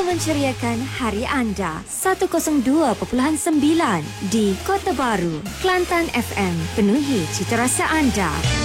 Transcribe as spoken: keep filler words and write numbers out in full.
menceriakan hari anda. seratus dua perpuluhan sembilan di Kota Baru. Kelantan F M, penuhi cita rasa anda.